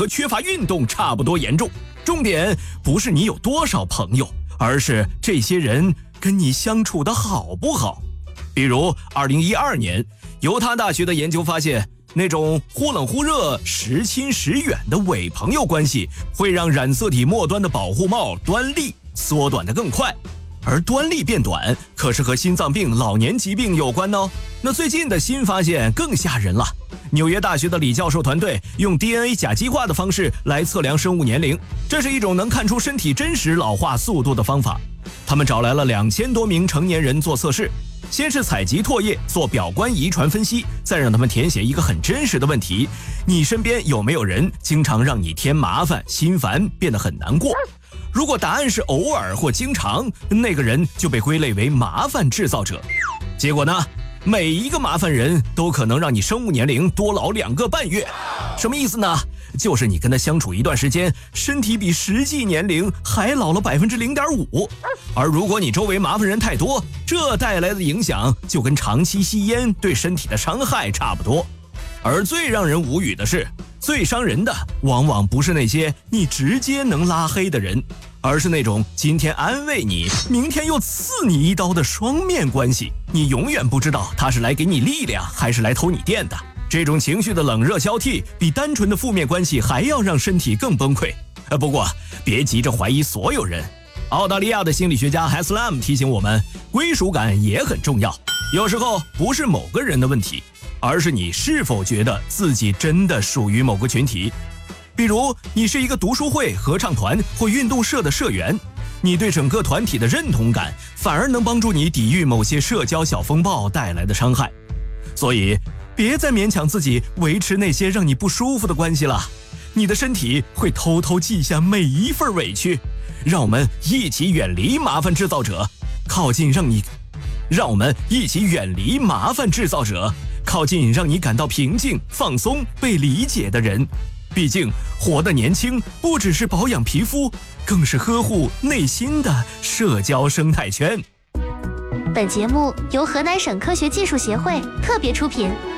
和缺乏运动差不多严重。重点不是你有多少朋友，而是这些人跟你相处的好不好。比如2012年，犹他大学的研究发现，那种忽冷忽热、时亲时远的伪朋友关系，会让染色体末端的保护帽端粒缩短得更快。而端粒变短可是和心脏病、老年疾病有关哦。那最近的新发现更吓人了，纽约大学的李教授团队用 DNA 甲基化的方式来测量生物年龄，这是一种能看出身体真实老化速度的方法。他们找来了2000多名成年人做测试，先是采集唾液做表观遗传分析，再让他们填写一个很真实的问题：你身边有没有人经常让你添麻烦、心烦，变得很难过？如果答案是偶尔或经常，那个人就被归类为麻烦制造者。结果呢，每一个麻烦人都可能让你生物年龄多老2个半月。什么意思呢？就是你跟他相处一段时间，身体比实际年龄还老了0.5%。而如果你周围麻烦人太多，这带来的影响就跟长期吸烟对身体的伤害差不多。而最让人无语的是，最伤人的往往不是那些你直接能拉黑的人，而是那种今天安慰你，明天又刺你一刀的双面关系。你永远不知道他是来给你力量，还是来偷你电的。这种情绪的冷热交替，比单纯的负面关系还要让身体更崩溃。不过别急着怀疑所有人。澳大利亚的心理学家 Haslam 提醒我们，归属感也很重要。有时候不是某个人的问题，而是你是否觉得自己真的属于某个群体。比如你是一个读书会、合唱团或运动社的社员，你对整个团体的认同感反而能帮助你抵御某些社交小风暴带来的伤害。所以别再勉强自己维持那些让你不舒服的关系了，你的身体会偷偷记下每一份委屈。让我们一起远离麻烦制造者，靠近让我们一起远离麻烦制造者，靠近让你感到平静、放松、被理解的人。毕竟活得年轻不只是保养皮肤，更是呵护内心的社交生态圈。 本节目由河南省科学技术协会特别出品。